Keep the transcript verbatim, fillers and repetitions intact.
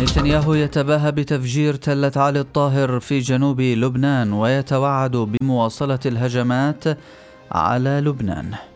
نتنياهو يتباهى بتفجير تلة علي الطاهر في جنوب لبنان ويتوعد بمواصلة الهجمات على لبنان.